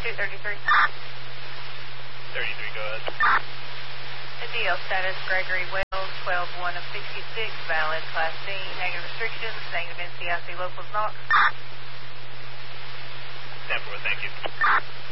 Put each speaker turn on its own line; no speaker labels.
233.
33, go ahead.
The DL status, Gregory Wells, 12-1 of 66, valid Class D, negative restrictions, negative NCIC locals knock.
Stand for it, thank you.